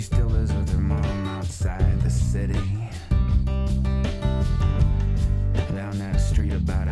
Still is with her mom outside the city. Down that street about